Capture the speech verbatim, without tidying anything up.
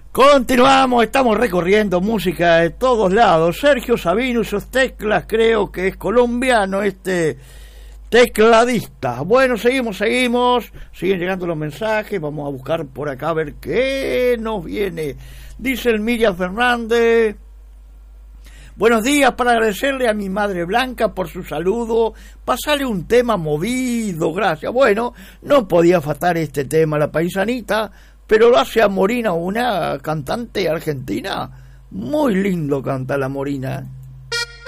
Continuamos, estamos recorriendo música de todos lados. Sergio Sabino y sus teclas, creo que es colombiano este tecladista. Bueno, seguimos, seguimos, siguen llegando los mensajes, vamos a buscar por acá a ver qué nos viene. Dice el Miriam Fernández: buenos días, para agradecerle a mi madre Blanca por su saludo, pasarle un tema movido, gracias. Bueno, no podía faltar este tema, La Paisanita, pero lo hace a Morina, una cantante argentina. Muy lindo canta la Morina.